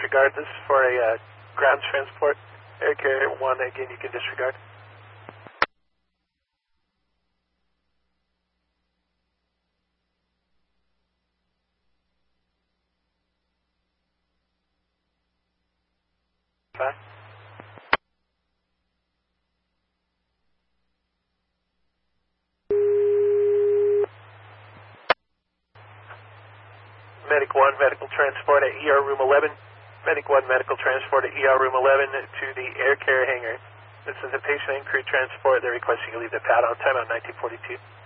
disregard. This is for a ground transport. Air Carrier 1, again, you can disregard. Fine. Medic 1, medical transport at ER room 11. Medic 1, medical transport at ER room 11 to the air carrier hangar. This is a patient and crew transport. They're requesting you leave the pad on time on 1942.